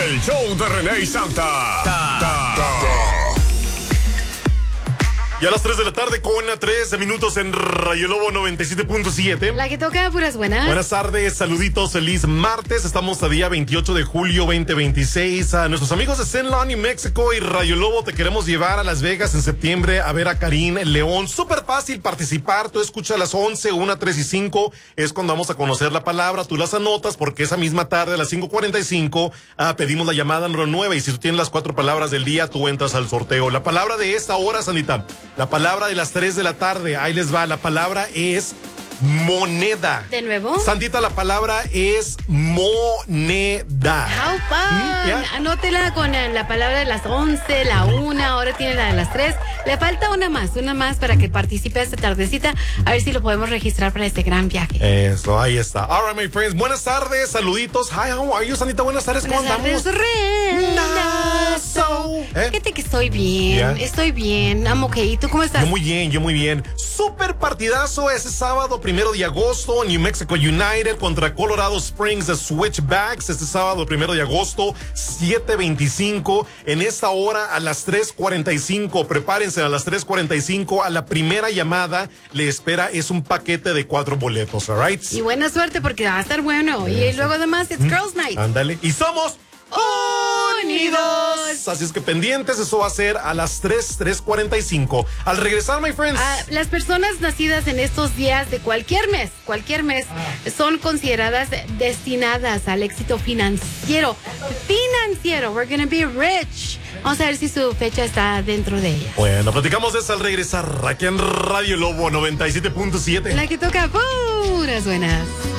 El show de René y Santa. Y a las 3 de la tarde con 13 minutos en Rayo Lobo 97.7. La que toca puras buenas. Buenas tardes, saluditos, feliz martes. Estamos a día 28 de julio 2026. A nuestros amigos de Zenlon, New México y Rayo Lobo te queremos llevar a Las Vegas en septiembre a ver a Karim León. Súper fácil participar. Tú escuchas a las 11, 1, 3 y 5. Es cuando vamos a conocer la palabra. Tú las anotas porque esa misma tarde a las 5:45 pedimos la llamada número 9. Y si tú tienes las 4 palabras del día, tú entras al sorteo. La palabra de esta hora, Sandita. La palabra de las 3 de la tarde, ahí les va, la palabra es moneda. ¿De nuevo? Sandita, la palabra es moneda. How fun. ¿Ya? Anótela con la palabra de las 11, la 1, ahora tiene la de las 3. Le falta una más para que participe esta tardecita, a ver si lo podemos registrar para este gran viaje. Eso, ahí está. All right, my friends, buenas tardes, saluditos. Hi, how are you, Sandita? Buenas tardes, ¿cómo Buenas andamos? tardes, Renazo. Fíjate que estoy bien, estoy bien, I'm okay. ¿Y tú cómo estás? Yo muy bien. Súper partidazo ese sábado, 1 de agosto, New Mexico United contra Colorado Springs de Switchbacks. Este sábado, 1 de agosto, 7:25. En esta hora, a las 3:45. Prepárense, a las 3:45. A la primera llamada le espera es un paquete de 4 boletos, all right? Y buena suerte porque va a estar bueno. Y luego además, it's Girls Night. Ándale. Y somos unidos. Así es que pendientes, eso va a ser a las 3:45. Al regresar, my friends. Las personas nacidas en estos días de cualquier mes, son consideradas destinadas al éxito financiero. We're gonna be rich. Vamos a ver si su fecha está dentro de ella. Bueno, platicamos de eso al regresar aquí en Radio Lobo 97.7. La que toca puras buenas.